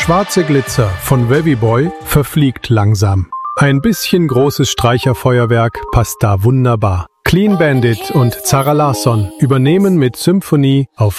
schwarze Glitzer von Wavy Boy verfliegt langsam. Ein bisschen großes Streicherfeuerwerk passt da wunderbar. Clean Bandit und Zara Larsson übernehmen mit Symphonie auf